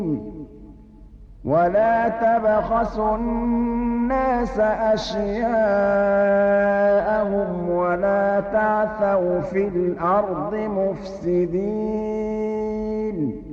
ولا تبخسوا الناس أشياءهم ولا تعثوا في الأرض مفسدين